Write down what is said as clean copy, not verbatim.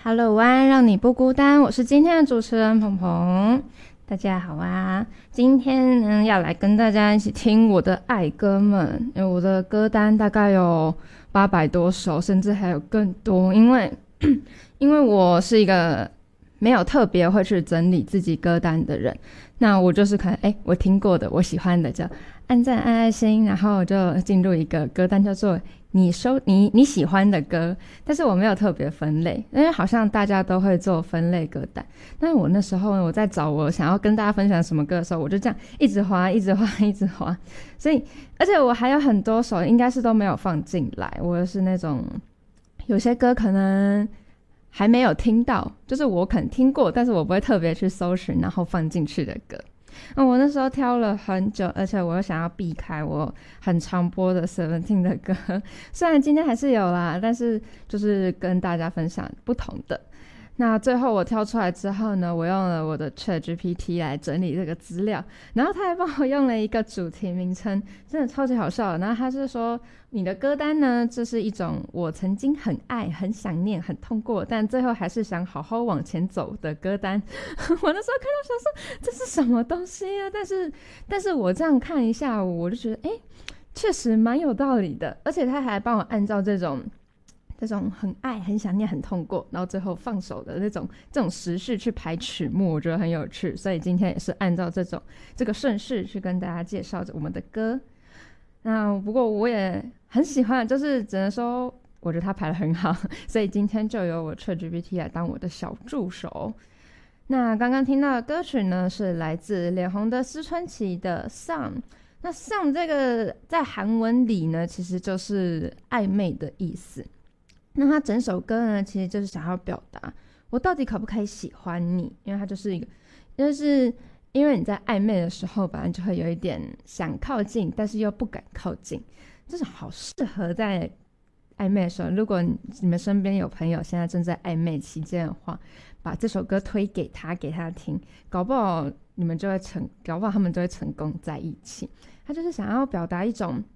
Hello，晚安，让你不孤单。我是今天的主持人鹏鹏，大家好啊。今天呢，要来跟大家一起听我的爱歌们，因为我的歌单大概有800多首，甚至还有更多。因为我是一个没有特别会去整理自己歌单的人，那我就是可能我听过的，我喜欢的就按赞按爱心，然后就进入一个歌单叫做你喜欢的歌，但是我没有特别分类，因为好像大家都会做分类歌单。但是我那时候我在找我想要跟大家分享什么歌的时候，我就这样一直滑，一直滑，一直滑。所以，而且我还有很多首应该是都没有放进来，我是那种有些歌可能还没有听到，就是我可能听过，但是我不会特别去搜寻然后放进去的歌。我那时候挑了很久，而且我又想要避开我很常播的 Seventeen 的歌，虽然今天还是有啦，但是就是跟大家分享不同的。那最后我挑出来之后呢，我用了我的 ChatGPT 来整理这个资料，然后他还帮我用了一个主题名称，真的超级好笑的。然后他是说，你的歌单呢，这是一种我曾经很爱、很想念、很痛过，但最后还是想好好往前走的歌单。我那时候看到想说这是什么东西啊？但是我这样看一下，我就觉得确实蛮有道理的，而且他还帮我按照这种很爱、很想念、很痛过，然后最后放手的这种时序去排曲目，我觉得很有趣。所以今天也是按照这个顺序去跟大家介绍我们的歌。那不过我也很喜欢，就是只能说我觉得他排得很好，所以今天就由我 ChatGPT 来当我的小助手。那刚刚听到的歌曲呢，是来自脸红的思春期的 Song。那 Song 这个在韩文里呢，其实就是暧昧的意思。那他整首歌呢，其实就是想要表达我到底可不可以喜欢你，因为他就是因为你在暧昧的时候，本来就会有一点想靠近，但是又不敢靠近，这是好适合在暧昧的时候。如果你们身边有朋友现在正在暧昧期间的话，把这首歌推给他听，搞不好他们就会成功在一起。他就是想要表达一种